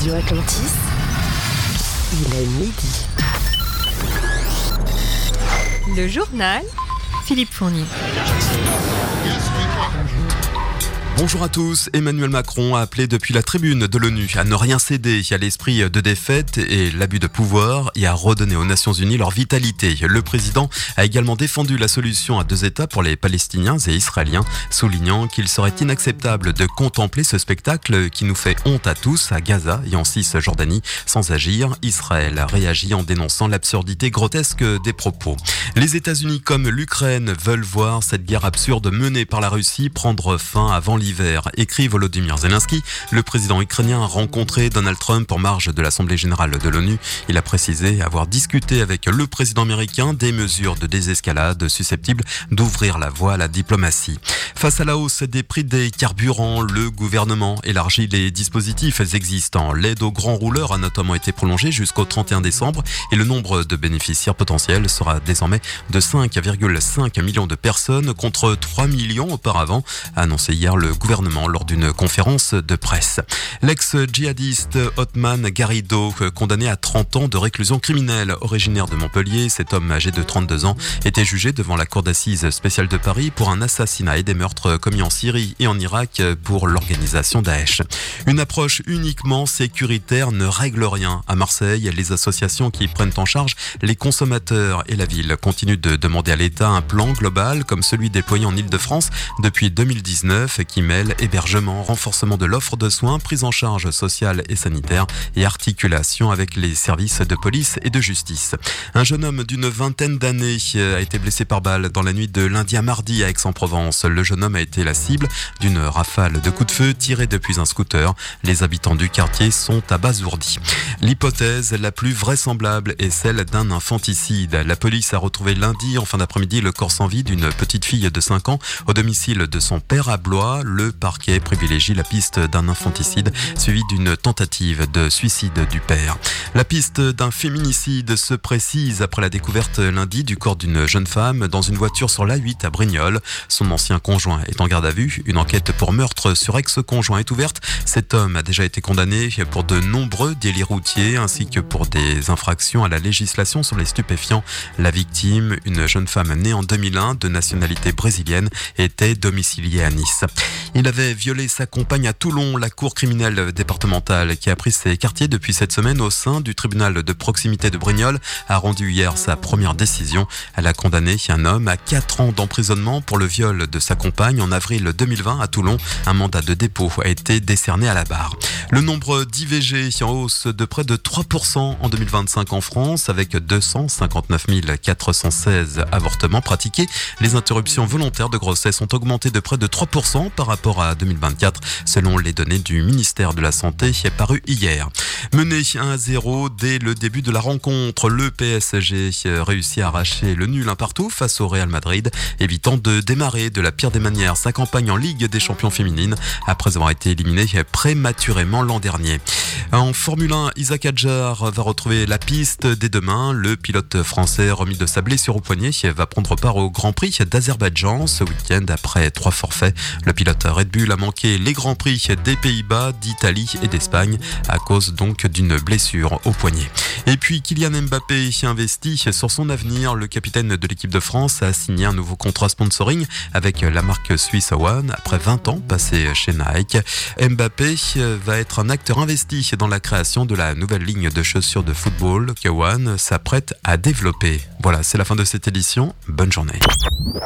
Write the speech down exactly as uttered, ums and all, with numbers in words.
Radio Atlantis, il est midi. Le journal, Philippe Fournier. Bonjour à tous. Emmanuel Macron a appelé depuis la tribune de l'ONU à ne rien céder à l'esprit de défaite et l'abus de pouvoir et à redonner aux Nations Unies leur vitalité. Le président a également défendu la solution à deux États pour les Palestiniens et Israéliens, soulignant qu'il serait inacceptable de contempler ce spectacle qui nous fait honte à tous à Gaza et en Cisjordanie sans agir. Israël a réagi en dénonçant l'absurdité grotesque des propos. Les États-Unis comme l'Ukraine veulent voir cette guerre absurde menée par la Russie prendre fin avant l'hiver. L'hiver, écrit Volodymyr Zelensky. Le président ukrainien a rencontré Donald Trump en marge de l'Assemblée générale de l'ONU. Il a précisé avoir discuté avec le président américain des mesures de désescalade susceptibles d'ouvrir la voie à la diplomatie. Face à la hausse des prix des carburants, le gouvernement élargit les dispositifs existants. L'aide aux grands rouleurs a notamment été prolongée jusqu'au trente et un décembre et le nombre de bénéficiaires potentiels sera désormais de cinq virgule cinq millions de personnes contre trois millions auparavant, a annoncé hier le gouvernement lors d'une conférence de presse. L'ex-djihadiste Othman Garrido, condamné à trente ans de réclusion criminelle, originaire de Montpellier, cet homme âgé de trente-deux ans était jugé devant la cour d'assises spéciale de Paris pour un assassinat et des meurtres commis en Syrie et en Irak pour l'organisation Daesh. Une approche uniquement sécuritaire ne règle rien. À Marseille, les associations qui prennent en charge les consommateurs et la ville continuent de demander à l'État un plan global comme celui déployé en Île-de-France depuis deux mille dix-neuf qui mêle hébergement, renforcement de l'offre de soins, prise en charge sociale et sanitaire et articulation avec les services de police et de justice. Un jeune homme d'une vingtaine d'années a été blessé par balle dans la nuit de lundi à mardi à Aix-en-Provence. Le jeune homme a été la cible d'une rafale de coups de feu tirés depuis un scooter. Les habitants du quartier sont abasourdis. L'hypothèse la plus vraisemblable est celle d'un infanticide. La police a retrouvé lundi en fin d'après-midi le corps sans vie d'une petite fille de cinq ans au domicile de son père à Blois. Le parquet privilégie la piste d'un infanticide suivi d'une tentative de suicide du père. La piste d'un féminicide se précise après la découverte lundi du corps d'une jeune femme dans une voiture sur l'A huit à Brignoles. Son ancien conjoint est en garde à vue. Une enquête pour meurtre sur ex-conjoint est ouverte. Cet homme a déjà été condamné pour de nombreux délits routiers ainsi que pour des infractions à la législation sur les stupéfiants. La victime, une jeune femme née en deux mille un de nationalité brésilienne, était domiciliée à Nice. Il avait violé sa compagne à Toulon. La cour criminelle départementale qui a pris ses quartiers depuis cette semaine au sein du tribunal de proximité de Brignoles a rendu hier sa première décision. Elle a condamné un homme à quatre ans d'emprisonnement pour le viol de sa compagne en avril deux mille vingt à Toulon. Un mandat de dépôt a été décerné à la barre. Le nombre d'I V G en hausse de près de trois pour cent en deux mille vingt-cinq en France avec deux cent cinquante-neuf mille quatre cent seize avortements pratiqués. Les interruptions volontaires de grossesse ont augmenté de près de trois pour cent par rapport à deux mille vingt-quatre selon les données du ministère de la Santé parues hier. Mené un à zéro dès le début de la rencontre, le P S G réussit à arracher le nul un partout face au Real Madrid, évitant de démarrer de la pire des manières sa campagne en Ligue des champions féminines après avoir été éliminé prématurément l'an dernier. En Formule un, Isaac Hadjar va retrouver la piste dès demain. Le pilote français remis de sa blessure au poignet va prendre part au Grand Prix d'Azerbaïdjan ce week-end après trois forfaits. Le pilote Red Bull a manqué les Grands Prix des Pays-Bas, d'Italie et d'Espagne à cause donc d'une blessure au poignet. Et puis Kylian Mbappé investit sur son avenir. Le capitaine de l'équipe de France a signé un nouveau contrat sponsoring avec la marque suisse One après vingt ans passés chez Nike. Mbappé va être un acteur investi dans la création de la nouvelle ligne de chaussures de football que One s'apprête à développer. Voilà, c'est la fin de cette édition. Bonne journée.